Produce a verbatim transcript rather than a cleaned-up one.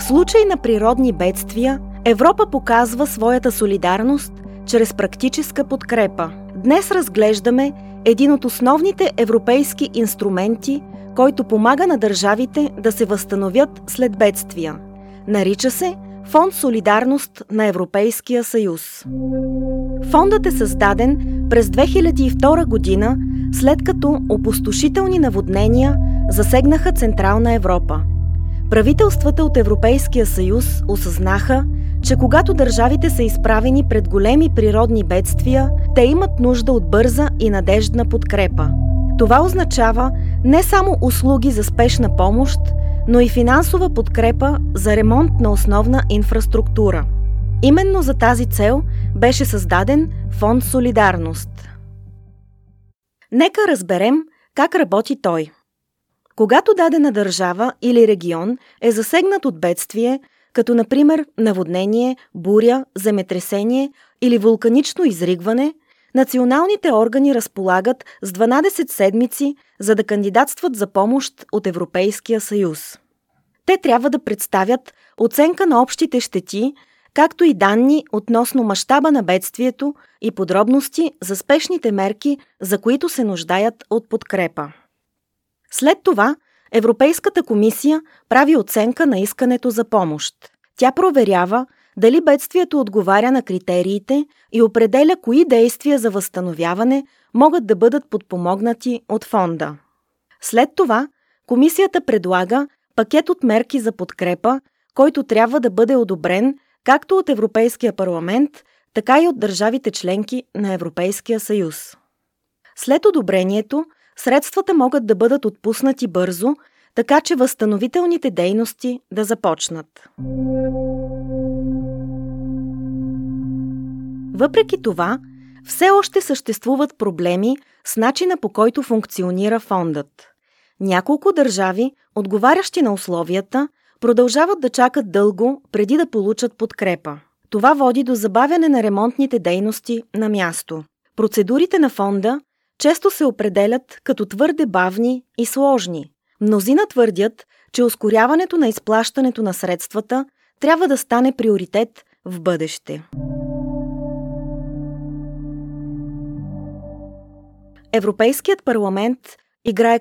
случай на природни бедствия Европа показва своята солидарност чрез практическа подкрепа. Днес разглеждаме един от основните европейски инструменти, който помага на държавите да се възстановят след бедствия. Нарича се Фонд Солидарност на Европейския съюз. Фондът е създаден през две хиляди и втора година, след като опустошителни наводнения засегнаха Централна Европа. Правителствата от Европейския съюз осъзнаха, че когато държавите са изправени пред големи природни бедствия, те имат нужда от бърза и надеждна подкрепа. Това означава не само услуги за спешна помощ, но и финансова подкрепа за ремонт на основна инфраструктура. Именно за тази цел беше създаден Фонд Солидарност. Нека разберем как работи той. Когато дадена държава или регион е засегнат от бедствие, като например наводнение, буря, земетресение или вулканично изригване, националните органи разполагат с дванадесет седмици, за да кандидатстват за помощ от Европейския съюз. Те трябва да представят оценка на общите щети, както и данни относно мащаба на бедствието и подробности за спешните мерки, за които се нуждаят от подкрепа. След това Европейската комисия прави оценка на искането за помощ. Тя проверява дали бедствието отговаря на критериите и определя кои действия за възстановяване могат да бъдат подпомогнати от фонда. След това комисията предлага пакет от мерки за подкрепа, който трябва да бъде одобрен както от Европейския парламент, така и от държавите членки на Европейския съюз. След одобрението, средствата могат да бъдат отпуснати бързо, така че възстановителните дейности да започнат. Въпреки това, все още съществуват проблеми с начина, по който функционира фондът. Няколко държави, отговарящи на условията, продължават да чакат дълго преди да получат подкрепа. Това води до забавяне на ремонтните дейности на място. Процедурите на фонда често се определят като твърде бавни и сложни. Мнозина твърдят, че ускоряването на изплащането на средствата трябва да стане приоритет в бъдеще. Европейският парламент играе